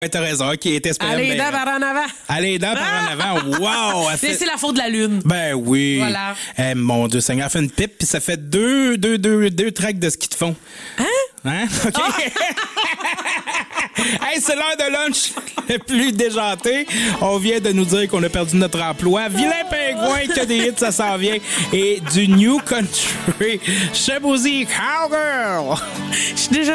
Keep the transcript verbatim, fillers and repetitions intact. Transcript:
T'as raison, ok, t'es Allez, les dents par en avant. Allez, les dents par en avant, wow! C'est fait... c'est la faute de la lune. Ben oui. Voilà. Eh, mon Dieu Seigneur, elle fait une pipe, puis ça fait deux, deux, deux, deux tracks de ski de fond. Hein? Hein? OK. Ah! Hey, c'est l'heure de lunch le plus déjanté. On vient de nous dire qu'on a perdu notre emploi. Vilain pingouin qui a des hits, ça s'en vient. Et du New Country. Shaboozey Cowgirl. Je suis déjà